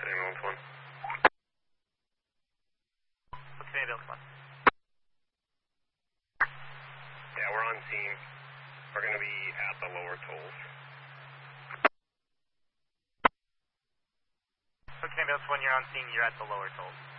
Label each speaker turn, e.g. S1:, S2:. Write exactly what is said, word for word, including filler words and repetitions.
S1: ambulance one.
S2: What's the ambulance one?
S1: Yeah, we're on scene. We're going to be at the lower tolls.
S2: Okay, ambulance one, you're on scene, you're at the lower tolls.